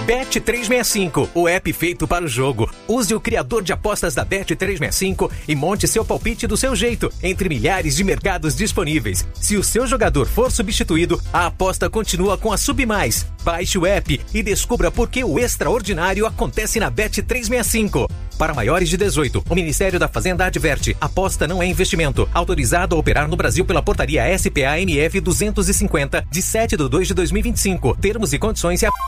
Bet365, o app feito para o jogo. Use o criador de apostas da Bet365 e monte seu palpite do seu jeito, entre milhares de mercados disponíveis. Se o seu jogador for substituído, a aposta continua com a Submais. Baixe o app e descubra por que o extraordinário acontece na Bet365. Para maiores de 18, o Ministério da Fazenda adverte: aposta não é investimento. Autorizado a operar no Brasil pela portaria SPA-MF 250, de 7/2/2025. Termos e condições e...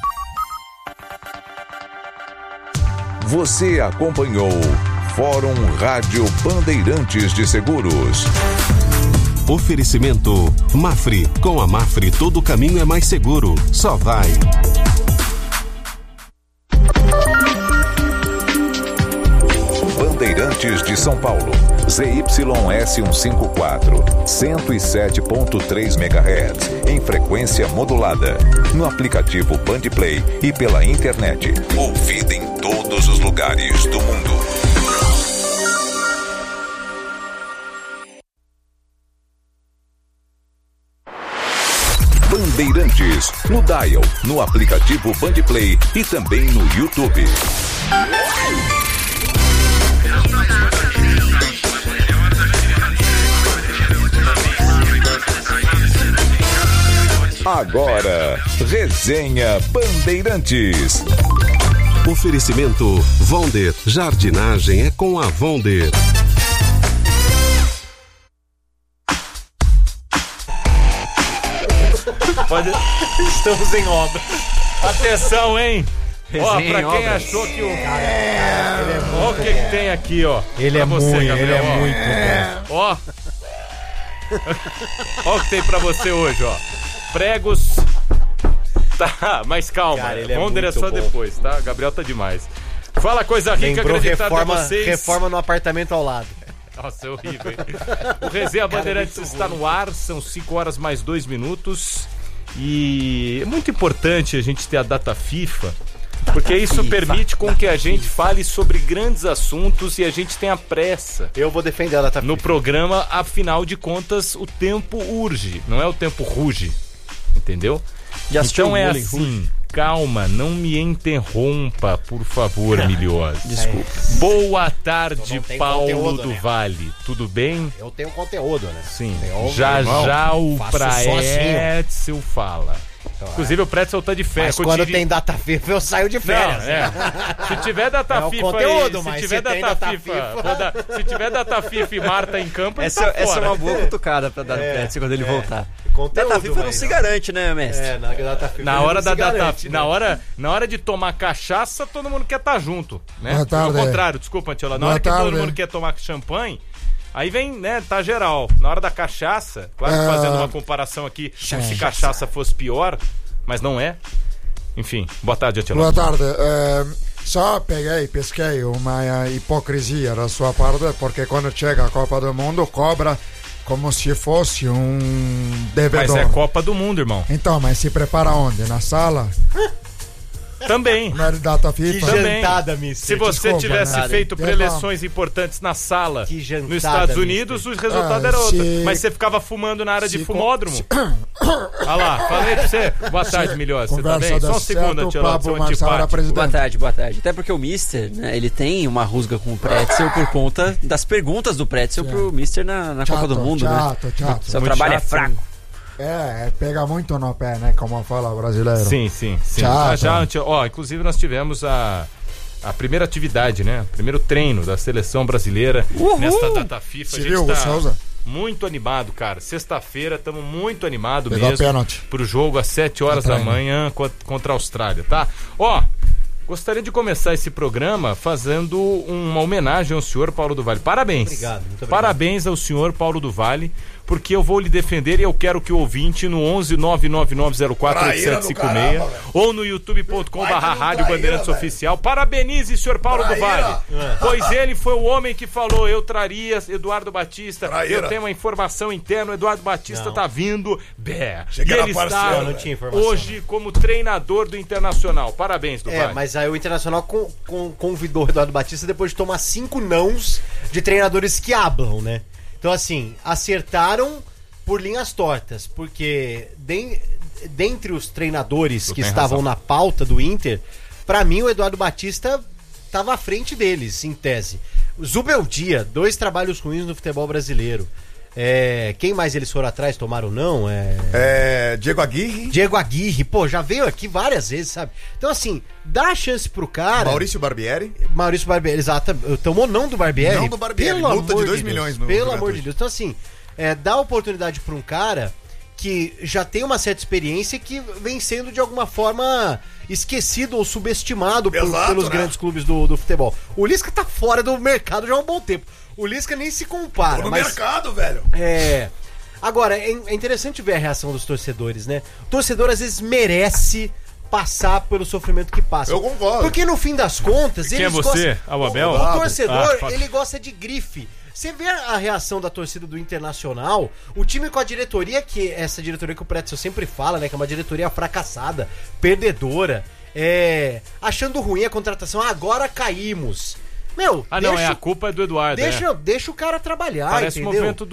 Você acompanhou Fórum Rádio Bandeirantes de Seguros. Oferecimento Mafre. Com a Mafre todo caminho é mais seguro. Só vai. Bandeirantes de São Paulo. ZYS 154, 107.3 MHz, em frequência modulada. No aplicativo Bandplay e pela internet. Ouvida em todos os lugares do mundo. Bandeirantes, no dial, no aplicativo Bandplay e também no YouTube. Agora, Resenha Bandeirantes. Oferecimento Vonder. Jardinagem é com a Vonder. Estamos em obra. Atenção, hein? Ó, pra quem achou que o... Ó o que tem aqui, ó. Ele é muito, ele é muito. Ó. Ó o que tem pra você hoje, ó. Pregos. Tá, mas calma. Vonder é só bom. Depois, tá? Gabriel tá demais. Fala coisa rica, acreditada a vocês. Reforma no apartamento ao lado. Nossa, é horrível, hein? O Resenha Bandeirantes está no ar, são 5 horas mais 2 minutos. E é muito importante a gente ter a data FIFA, porque isso permite com que a gente fale sobre grandes assuntos e a gente tenha pressa. Eu vou defender a data FIFA. No programa, afinal de contas, o tempo urge, não é o tempo ruge. Entendeu? Então é assim, calma, não me interrompa, por favor, Miliosa. Desculpa. Boa tarde, Paulo do Vale. Tudo bem? Eu tenho conteúdo, né? Sim. Já o Praetzel fala. Então, inclusive o Pretzel tá de férias. Mas quando tem data FIFA, eu saio de férias. Não, se tiver data FIFA conteúdo, aí, mas se tiver data FIFA, se tiver data FIFA e Marta em campo, essa é uma boa cutucada pra dar Pretzel quando ele voltar. Conteúdo, data FIFA não se garante, né, mestre? Na data FIFA na hora da data garante, né? na hora de tomar cachaça, todo mundo quer estar junto, né? Boa tarde. Ao contrário, desculpa, Antiola. Na hora que todo mundo quer tomar champanhe, aí vem, né, tá geral. Na hora da cachaça, claro que fazendo uma comparação aqui, como se cachaça fosse pior, mas não é. Enfim, boa tarde, Antiola. Boa tarde. Só pesquei uma hipocrisia da sua parte, porque quando chega a Copa do Mundo, cobra como se fosse um devedor. Mas é Copa do Mundo, irmão. Então, mas se prepara onde? Na sala? Também. Na data FIFA? Que jantada, mister. Se você Desculpa, tivesse feito preleções importantes na sala nos Estados Unidos, o resultado era outro. Mas você ficava fumando na área de fumódromo. Olha lá, falei pra você. Boa tarde, Milhosa. Você tá bem? Só um segundo, Antiola, seu antipático. Boa tarde. Até porque o Mister, né, ele tem uma rusga com o Pretzel por conta das perguntas do Pretzel pro Mister na Copa do Mundo, né? Chato. Seu trabalho é fraco. Pega muito no pé, né? Como fala o brasileiro. Sim. Inclusive nós tivemos a primeira atividade, né? O primeiro treino da seleção brasileira nesta data FIFA. Você viu, Souza? Muito animado, cara. Sexta-feira estamos muito animados Pegou mesmo pênalti pro jogo às 7 horas da manhã contra a Austrália, tá? Gostaria de começar esse programa fazendo uma homenagem ao senhor Paulo do Vale. Parabéns. Muito obrigado. Parabéns ao senhor Paulo do Vale, porque eu vou lhe defender e eu quero que o ouvinte no 11999048756 ou no youtube.com/Rádio Bandeirantes Oficial parabenize o senhor Paulo do Vale, pois ele foi o homem que falou: eu traria Eduardo Batista, eu tenho uma informação interna, o Eduardo Batista tá vindo, e ele está hoje como treinador do Internacional. Parabéns, do Vale. Mas aí o Internacional convidou o Eduardo Batista depois de tomar 5 nãos de treinadores que hablam, né? Então, assim, acertaram por linhas tortas, porque dentre os treinadores que estavam na pauta do Inter, pra mim o Eduardo Batista tava à frente deles, em tese. Zubeldia, 2 trabalhos ruins no futebol brasileiro. Quem mais eles foram atrás, tomaram não? Diego Aguirre. Diego Aguirre, pô, já veio aqui várias vezes, sabe? Então, assim, dá a chance pro cara. Maurício Barbieri, exato. Tomou não do Barbieri? Não do Barbieri, pelo multa de 2 milhões no Pelo Juventude. amor de Deus. Então, assim, dá oportunidade pra um cara que já tem uma certa experiência, que vem sendo de alguma forma esquecido ou subestimado pelos grandes clubes do futebol. O Lisca tá fora do mercado já há um bom tempo. O Lisca nem se compara. Tô no mercado, velho. Agora, é interessante ver a reação dos torcedores, né? O torcedor às vezes merece passar pelo sofrimento que passa. Eu concordo. Porque no fim das contas, quem é você? O Abel? O torcedor, ele gosta de grife. Você vê a reação da torcida do Internacional, o time com a diretoria, que essa diretoria que o Pretzel sempre fala, né? Que é uma diretoria fracassada, perdedora, achando ruim a contratação. Agora caímos. Meu, a culpa é do Eduardo. Deixa o cara trabalhar, parece entendeu? o movimento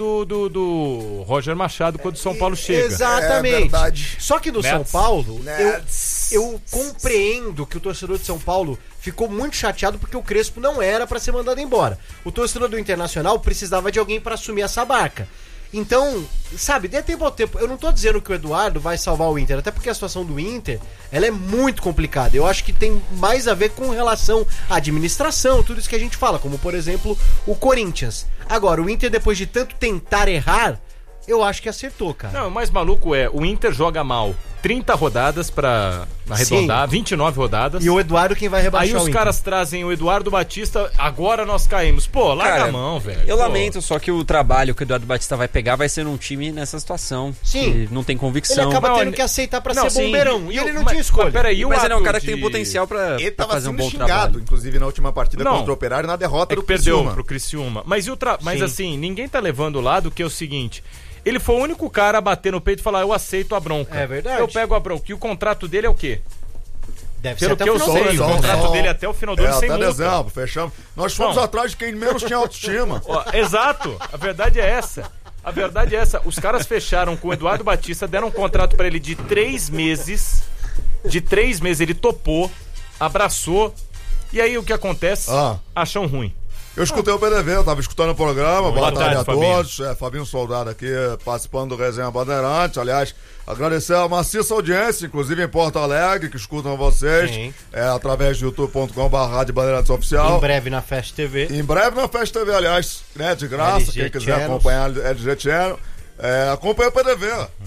do Roger Machado quando o São Paulo chega. Exatamente. Verdade. Só que no São Paulo, eu compreendo que o torcedor de São Paulo ficou muito chateado porque o Crespo não era pra ser mandado embora. O torcedor do Internacional precisava de alguém pra assumir essa barca. Então, sabe, dê tempo ao tempo. Eu não tô dizendo que o Eduardo vai salvar o Inter, até porque a situação do Inter, ela é muito complicada. Eu acho que tem mais a ver com relação à administração, tudo isso que a gente fala, como por exemplo o Corinthians. Agora, o Inter, depois de tanto tentar errar, eu acho que acertou, cara. Não, o mais maluco o Inter joga mal 30 rodadas pra arredondar, 29 rodadas. E o Eduardo quem vai rebaixar. Aí os caras trazem o Eduardo Batista, agora nós caímos. Pô, larga a mão, velho. Eu lamento, só que o trabalho que o Eduardo Batista vai pegar vai ser num time nessa situação. Sim. Que não tem convicção. Ele acaba tendo que aceitar pra ser bombeirão. E ele não tinha escolha. Mas ele é um cara que tem potencial pra fazer um bom trabalho. Inclusive na última partida contra o Operário, na derrota do Criciúma. Perdeu pro Criciúma. Mas assim, ninguém tá levando o lado que é o seguinte... Ele foi o único cara a bater no peito e falar, eu aceito a bronca. É verdade. Eu pego a bronca. E o contrato dele é o quê? Deve Pelo ser até que o eu final sei, do ano. o contrato dele até o final do ano sem até multa. dezembro, fechamos. Nós fomos atrás de quem menos tinha autoestima. Exato, a verdade é essa. A verdade é essa. Os caras fecharam com o Eduardo Batista, deram um contrato pra ele de 3 meses. De 3 meses, ele topou, abraçou. E aí o que acontece? Acham ruim. Eu escutei o PDV, eu tava escutando o programa. Boa tarde a Fabinho. todos. Fabinho Soldado aqui, participando do Resenha Bandeirante. Aliás, agradecer a maciça audiência, inclusive em Porto Alegre, que escutam vocês. Através de youtube.com/Rádio Bandeirantes Oficial. Em breve na Fast TV. Em breve na Fast TV, aliás, né, de graça. LG quem quiser Channels. acompanhar LG Channel. Acompanha o PDV.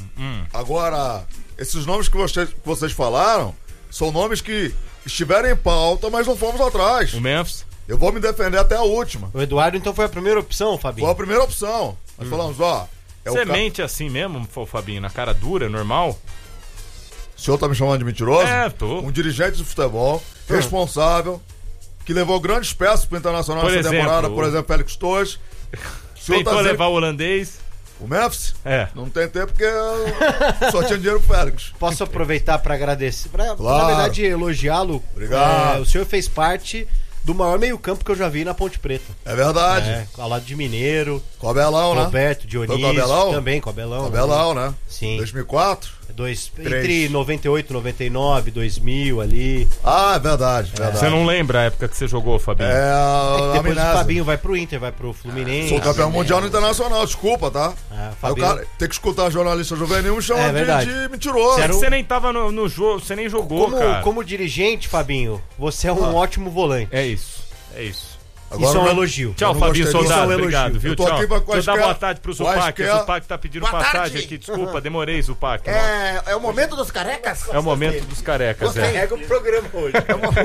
Agora, esses nomes que vocês falaram são nomes que estiveram em pauta, mas não fomos atrás. O Memphis. Eu vou me defender até a última. O Eduardo, então, foi a primeira opção, Fabinho? Foi a primeira opção. Nós falamos, Você mente assim mesmo, Fabinho, na cara dura, normal? O senhor tá me chamando de mentiroso? Tô. Um dirigente de futebol, responsável, que levou grandes peças pro Internacional nessa temporada, por exemplo, Félix Torres. Tentou levar o holandês. O Memphis? Não tem tempo porque só tinha dinheiro pro Félix. Posso aproveitar pra agradecer? Claro. Na verdade, elogiá-lo. Obrigado. O senhor fez parte do maior meio-campo que eu já vi na Ponte Preta. É verdade. Ao lado de Mineiro. Com o Abelão, né? Roberto, Dionísio. Foi com o Abelão? Também com o Abelão. Com o Abelão, né? Sim. 2004? Entre 98, 99, 2000 ali. É verdade. Você não lembra a época que você jogou, Fabinho? Depois o Fabinho vai pro Inter, vai pro Fluminense. Sou campeão mundial no Internacional, desculpa, tá? Fabinho... Aí o cara tem que escutar jornalista juvenil me chamando de mentiroso. Você nem tava no jogo, você nem jogou, cara. Como dirigente, Fabinho, você é um ótimo volante. É isso. Agora isso é um elogio. Tchau, Fabinho Soldado. Obrigado, viu? Eu tô aqui pra Deixa eu dar boa tarde pro Zupac. O Zupac tá pedindo passagem aqui. Desculpa, demorei, Zupac. É o momento dos carecas? É o momento dos carecas, Pega o programa hoje.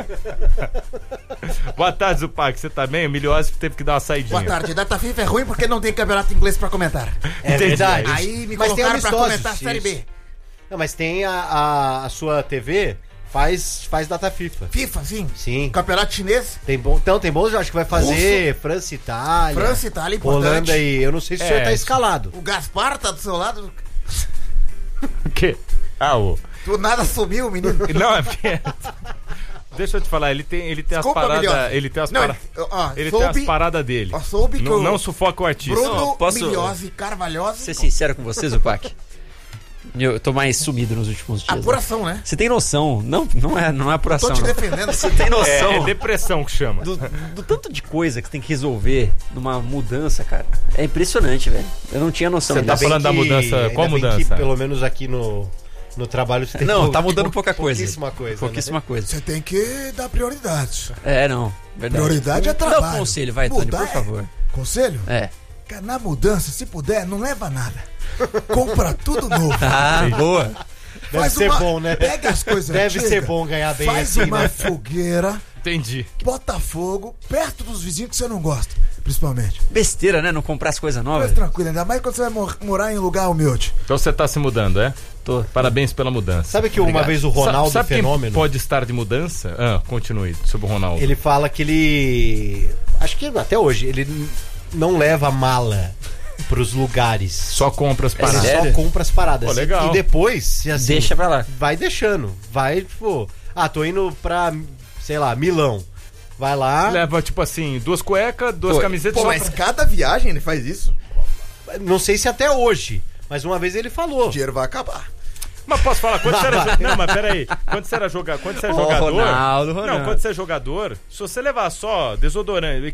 Boa tarde, Zupac. Você tá bem? O Miliose teve que dar uma saidinha. Boa tarde. Data FIFA é ruim porque não tem campeonato inglês pra comentar. É verdade. Aí me colocaram pra comentar a Série B. Não, mas tem a sua TV... Faz data FIFA. FIFA, sim? Sim. Campeonato chinês? Tem bons, eu acho que vai fazer França e Itália. França e Itália, importante. Holanda e... Eu não sei se o senhor tá escalado. O Gaspar tá do seu lado? O quê? Do nada sumiu, menino. Não, é porque... Deixa eu te falar, ele tem as paradas... Ele tem as paradas... Ele tem as paradas dele. Não sufoca o artista. Bruno Milhose Carvalhosa. Ser sincero com você, Zupac. Eu tô mais sumido nos últimos dias. Apuração, né? Você tem noção? Não é apuração. Tô te não. defendendo. Você tem noção É depressão que chama. do tanto de coisa que você tem que resolver numa mudança, cara? É impressionante, velho. Eu não tinha noção Você tá disso. falando da mudança, qual ainda bem mudança? Que, pelo menos aqui no trabalho você tem Não, tá mudando pouca coisa. Pouquíssima coisa. Pouquíssima coisa. Você tem que dar prioridade. Não. Verdade. Prioridade é trabalho. Dá um conselho, vai, Tony, Mudar por favor. Conselho? Cara, na mudança, se puder, não leva nada. Compra tudo novo. Boa. Deve ser bom, né? Pega as coisas Deve antigas, ser bom ganhar bem faz assim, uma né? fogueira, Entendi. bota fogo, perto dos vizinhos que você não gosta, principalmente. Besteira, né? Não comprar as coisas novas. Mas tranquilo, ainda mais quando você vai morar em lugar humilde. Então você tá se mudando, é? Tô. Parabéns pela mudança. Sabe que uma vez o Ronaldo sabe Fenômeno... quem pode estar de mudança? Continue sobre o Ronaldo. Ele fala que ele... Acho que até hoje, ele não leva mala pros lugares. Só compra as paradas. sério? Só compra as paradas. Pô, legal. E depois, se assim, Deixa pra lá. vai deixando. Vai, tipo... tô indo pra, sei lá, Milão. Vai lá... Leva, tipo assim, 2 cuecas, 2 camisetas. Pô, só mas pra- cada viagem ele faz isso. Não sei se até hoje, mas uma vez ele falou. O dinheiro vai acabar. Mas posso falar, quando você era... Não, mas peraí. Quando você é jogador... Ronaldo. Não, quando você é jogador, se você levar só desodorante,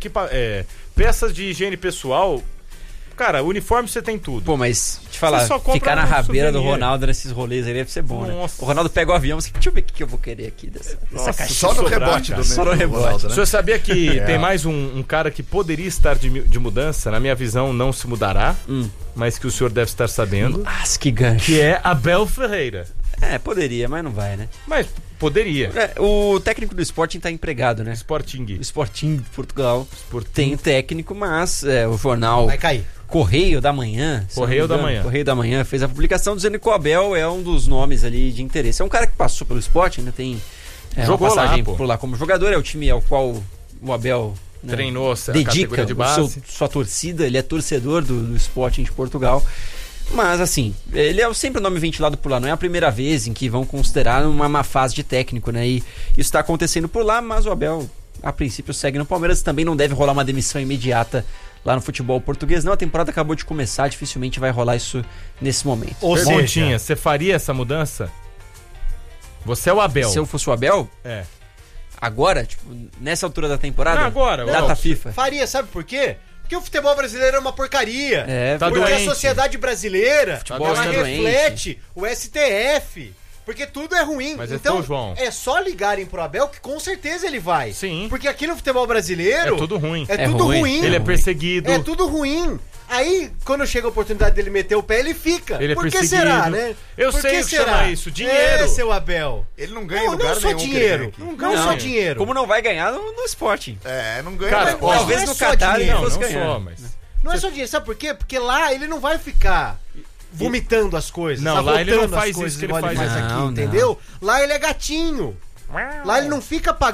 peças de higiene pessoal... Cara, uniforme você tem tudo. Pô, mas te falar, Você só compra ficar na um rabeira do souvenir. Ronaldo nesses rolês aí deve ser bom, né? Nossa. O Ronaldo pega o avião, deixa eu ver o que eu vou querer aqui dessa caixa. Só no sobrar, rebote cara. do Só no rebote. Ronaldo, O né? senhor sabia que tem mais um cara que poderia estar de mudança? Na minha visão, não se mudará, mas que o senhor deve estar sabendo. Nossa, que gancho. Que é Abel Ferreira. Poderia, mas não vai, né? Mas poderia. O técnico do Sporting tá empregado, né? Sporting. O Sporting de Portugal tem um técnico, mas o jornal Vai cair. Correio da Manhã. se Correio não me da engano, Manhã. Correio da Manhã fez a publicação dizendo que o Abel é um dos nomes ali de interesse. É um cara que passou pelo Sporting, né? Tem Jogou uma passagem lá, pô. por lá como jogador. É o time ao qual o Abel Treinou a dedica categoria de base. sua torcida. Ele é torcedor do Sporting de Portugal. Mas assim, ele é sempre o nome ventilado por lá. Não é a primeira vez em que vão considerar uma má fase de técnico, né? E isso tá acontecendo por lá, mas o Abel, a princípio, segue no Palmeiras. Também não deve rolar uma demissão imediata lá no futebol português. Não, a temporada acabou de começar, dificilmente vai rolar isso nesse momento. Ou Perguntinha, seja, você faria essa mudança? Você é o Abel. Se eu fosse o Abel, É. agora, tipo, nessa altura da temporada, Não, agora, data não. FIFA. faria, sabe por quê? Porque o futebol brasileiro é uma porcaria. Tá Porque doente. a sociedade brasileira, Futebol ela está doente. reflete o STF. Porque tudo é ruim. Mas então, João. é só ligarem pro Abel que com certeza ele vai. Sim. Porque aqui no futebol brasileiro... É tudo ruim. É tudo ruim. Ele é perseguido. É tudo ruim. Aí, quando chega a oportunidade dele meter o pé, ele fica. Ele é Por que perseguido. será, né? Eu Por sei que o que chama isso, dinheiro. É, seu Abel. Ele não ganha Não, lugar não só nenhum que ele dinheiro. ganha aqui. Não só dinheiro. Como não vai ganhar no Sporting. Não ganha. Cara, mas- ó, Talvez não é no só Qatar ele dinheiro. fosse não ganhar. só, mas... Não é só dinheiro, sabe por quê? Porque lá ele não vai ficar vomitando as coisas. Não, lá ele não arrotando as faz coisas isso que ele igual faz aqui, Não, não. entendeu? Lá ele é gatinho. Lá ele não fica